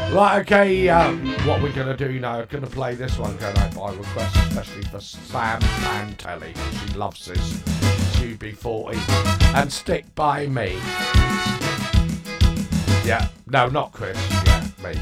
Right, okay, what we're going to do now, I'm going to play this one going out by request, especially for Sam Pantelli. She loves this. UB40. And Stick By Me. Yeah, no, not Chris.